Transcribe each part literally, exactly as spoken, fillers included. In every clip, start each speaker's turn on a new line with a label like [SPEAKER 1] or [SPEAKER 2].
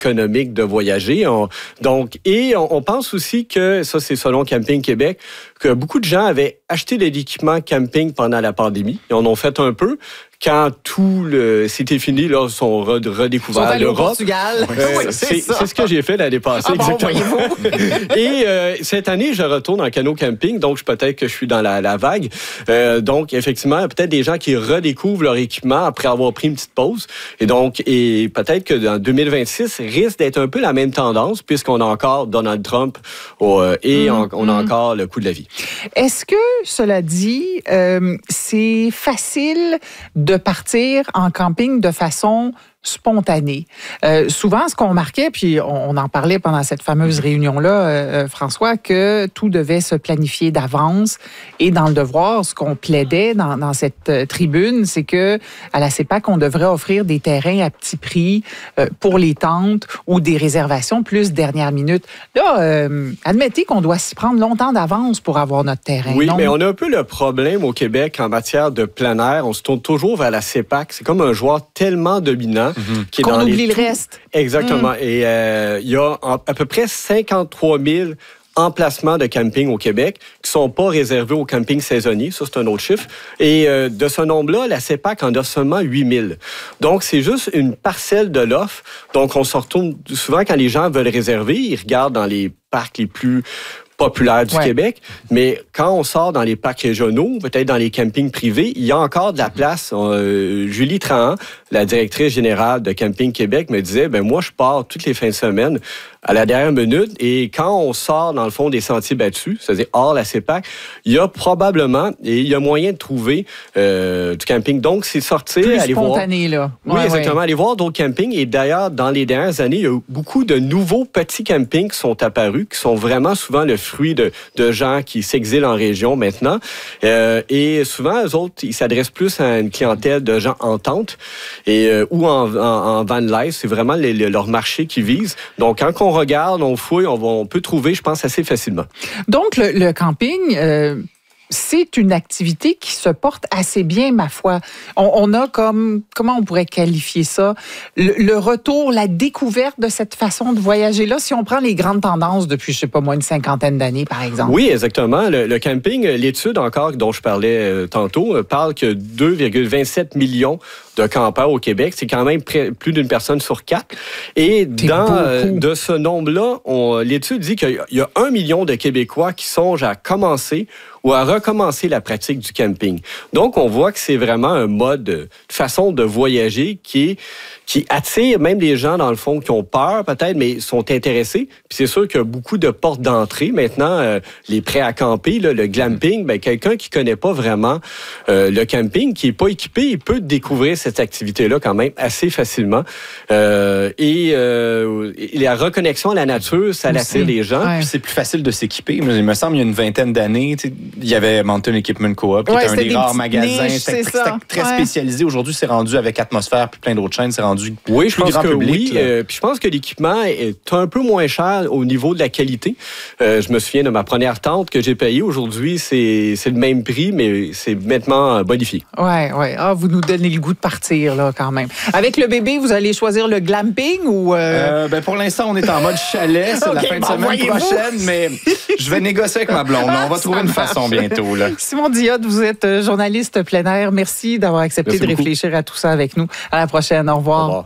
[SPEAKER 1] économique de voyager. On, donc, et on, on pense aussi que, ça c'est selon Camping Québec, que beaucoup de gens avaient acheté de l'équipement camping pendant la pandémie. Ils en ont fait un peu. Quand tout le c'était fini, là, ils sont redécouverts
[SPEAKER 2] l'Europe. Au Portugal.
[SPEAKER 1] Euh, oui, c'est, c'est, c'est ce que j'ai fait l'année passée, ah bon, exactement. Et euh, cette année, je retourne en canot camping, donc je, peut-être que je suis dans la, la vague. Euh, donc, effectivement, peut-être des gens qui redécouvrent leur équipement après avoir pris une petite pause. Et donc, et peut-être que dans deux mille vingt-six, risque d'être un peu la même tendance, puisqu'on a encore Donald Trump oh, et mmh, on, on a mmh. encore le coût de la vie.
[SPEAKER 2] Est-ce que, cela dit, euh, c'est facile de de partir en camping de façon spontanée. Euh, souvent, ce qu'on remarquait, puis on, on en parlait pendant cette fameuse réunion-là, euh, François, que tout devait se planifier d'avance. Et dans le devoir, ce qu'on plaidait dans, dans cette euh, tribune, c'est que à la C E P A C, on devrait offrir des terrains à petit prix euh, pour les tentes ou des réservations plus dernière minute. Là, euh, admettez qu'on doit s'y prendre longtemps d'avance pour avoir notre terrain.
[SPEAKER 1] Oui,
[SPEAKER 2] non?
[SPEAKER 1] mais on a un peu le problème au Québec en matière de plein air. On se tourne toujours vers la C E P A C. C'est comme un joueur tellement dominant
[SPEAKER 2] Mm-hmm.
[SPEAKER 1] qui est
[SPEAKER 2] qu'on
[SPEAKER 1] dans
[SPEAKER 2] oublie
[SPEAKER 1] les...
[SPEAKER 2] le reste.
[SPEAKER 1] Exactement. Mm. Et il euh, y a à peu près cinquante-trois mille emplacements de camping au Québec qui ne sont pas réservés au camping saisonnier. Ça, c'est un autre chiffre. Et euh, de ce nombre-là, la C E P A C en a seulement huit mille. Donc, c'est juste une parcelle de l'offre. Donc, on se retourne souvent quand les gens veulent réserver, ils regardent dans les parcs les plus populaire du ouais. Québec, mais quand on sort dans les parcs régionaux, peut-être dans les campings privés, il y a encore de la place. Euh, Julie Trahan, la directrice générale de Camping Québec, me disait, ben moi, je pars toutes les fins de semaine à la dernière minute, et quand on sort, dans le fond, des sentiers battus, c'est-à-dire hors la C E P A C, il y a probablement, et il y a moyen de trouver euh, du camping. Donc, c'est sortir,
[SPEAKER 2] plus
[SPEAKER 1] aller
[SPEAKER 2] spontané,
[SPEAKER 1] voir...
[SPEAKER 2] là.
[SPEAKER 1] Oui,
[SPEAKER 2] ouais,
[SPEAKER 1] exactement.
[SPEAKER 2] Ouais.
[SPEAKER 1] Aller voir d'autres campings. Et d'ailleurs, dans les dernières années, il y a eu beaucoup de nouveaux petits campings qui sont apparus, qui sont vraiment souvent le fruit de, de gens qui s'exilent en région maintenant. Euh, et souvent, eux autres, ils s'adressent plus à une clientèle de gens en tente et, euh, ou en, en, en van life. C'est vraiment les, les, leur marché qu'ils visent. Donc, quand on regarde, on fouille, on, va, on peut trouver, je pense, assez facilement.
[SPEAKER 2] Donc, le, le camping... Euh... c'est une activité qui se porte assez bien, ma foi. On, on a comme, comment on pourrait qualifier ça? Le, le retour, la découverte de cette façon de voyager-là, si on prend les grandes tendances depuis, je sais pas moi, une cinquantaine d'années, par exemple.
[SPEAKER 1] Oui, exactement. Le, le camping, l'étude encore dont je parlais euh, tantôt, euh, parle que deux virgule vingt-sept millions de campeurs au Québec. C'est quand même près, plus d'une personne sur quatre. Et dans euh, de ce nombre-là, on, l'étude dit qu'il y a un million de Québécois qui songent à commencer ou à recommencer la pratique du camping. Donc, on voit que c'est vraiment un mode, de façon de voyager qui est, qui attire même les gens, dans le fond, qui ont peur peut-être, mais sont intéressés. Puis c'est sûr qu'il y a beaucoup de portes d'entrée. Maintenant, euh, les prêts à camper, là, le glamping, ben, quelqu'un qui connaît pas vraiment euh, le camping, qui est pas équipé, il peut découvrir cette activité-là quand même assez facilement. Euh, et, euh, et la reconnexion à la nature, ça attire les gens.
[SPEAKER 3] Ouais. Puis c'est plus facile de s'équiper. Il me semble, il y a une vingtaine d'années, il y avait Mountain Equipment Co-op, qui
[SPEAKER 2] ouais,
[SPEAKER 3] était un des, des rares magasins.
[SPEAKER 2] Niches,
[SPEAKER 3] c'était
[SPEAKER 2] c'était
[SPEAKER 3] très
[SPEAKER 2] ouais.
[SPEAKER 3] spécialisé. Aujourd'hui, c'est rendu avec Atmosphère puis plein d'autres chaînes. C'est rendu
[SPEAKER 1] oui, je
[SPEAKER 3] plus
[SPEAKER 1] pense
[SPEAKER 3] grand
[SPEAKER 1] que
[SPEAKER 3] public.
[SPEAKER 1] Oui, euh, puis je pense que l'équipement est un peu moins cher au niveau de la qualité. Euh, je me souviens de ma première tente que j'ai payée. Aujourd'hui, c'est, c'est le même prix, mais c'est nettement bonifié.
[SPEAKER 2] Oui, oui. Ah, vous nous donnez le goût de partir, là, quand même. Avec le bébé, vous allez choisir le glamping ou... Euh...
[SPEAKER 3] Euh, ben pour l'instant, on est en mode chalet. C'est okay, la fin de semaine prochaine, mais je vais négocier avec ma blonde. Là. On va trouver une façon bientôt. Là.
[SPEAKER 2] Simon Diotte, vous êtes journaliste plein air. Merci d'avoir accepté Merci de beaucoup. réfléchir à tout ça avec nous. À la prochaine. Au revoir. Au revoir.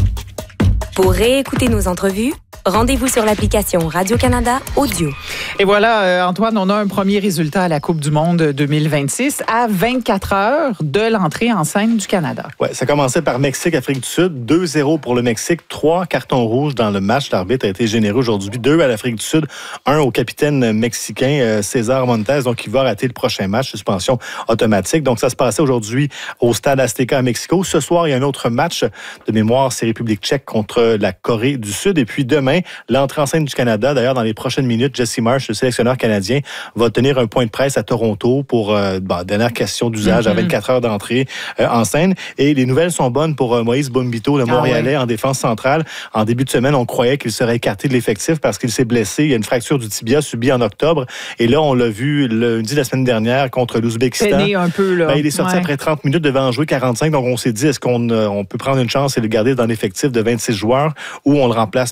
[SPEAKER 4] Pour réécouter nos entrevues, rendez-vous sur l'application Radio-Canada Audio.
[SPEAKER 2] Et voilà, euh, Antoine, on a un premier résultat à la Coupe du monde deux mille vingt-six à vingt-quatre heures de l'entrée en scène du Canada.
[SPEAKER 5] Oui, ça commençait par Mexique-Afrique du Sud. deux zéro pour le Mexique. Trois cartons rouges dans le match. L'arbitre a été généreux aujourd'hui. Deux à l'Afrique du Sud. Un au capitaine mexicain, euh, César Montes. Donc, il va rater le prochain match. Suspension automatique. Donc, ça se passait aujourd'hui au Stade Azteca à Mexico. Ce soir, il y a un autre match de mémoire. C'est République tchèque contre la Corée du Sud. Et puis, demain, l'entrée en scène du Canada. D'ailleurs, dans les prochaines minutes, Jesse Marsh, le sélectionneur canadien, va tenir un point de presse à Toronto pour euh, bon, dernière question d'usage mm-hmm. à vingt-quatre heures d'entrée euh, en scène. Et les nouvelles sont bonnes pour euh, Moïse Bombito, le Montréalais, ah, ouais. en défense centrale. En début de semaine, on croyait qu'il serait écarté de l'effectif parce qu'il s'est blessé. Il y a une fracture du tibia subie en octobre. Et là, on l'a vu lundi de la semaine dernière contre l'Ouzbékistan.
[SPEAKER 2] Peiné un peu, là.
[SPEAKER 5] Ben, il est sorti ouais. après trente minutes, devait en jouer quarante-cinq. Donc, on s'est dit, est-ce qu'on euh, on peut prendre une chance et le garder dans l'effectif de vingt-six joueurs ou on le remplace